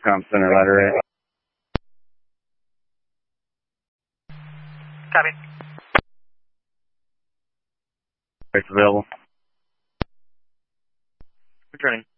Com Center, ladder 8. Copy. It's available. Returning.